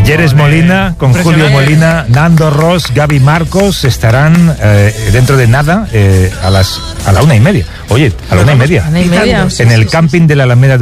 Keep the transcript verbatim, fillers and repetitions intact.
Talleres Molina, con Julio Molina, Nando Ross, Gaby Marcos, estarán eh, dentro de nada eh, a las a la una y media. Oye, a la una y media. Una y media. En el camping de la Alameda